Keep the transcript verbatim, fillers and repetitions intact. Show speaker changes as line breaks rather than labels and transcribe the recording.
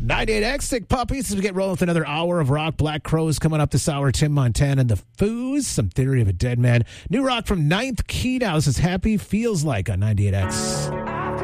ninety-eight X, Sick Puppies, as we get rolling with another hour of rock. Black Crowes coming up this hour. Tim Montana and the Foos, some Theory of a Dead Man. New rock from Ninth Key now. This is Happy Feels Like on ninety-eight X.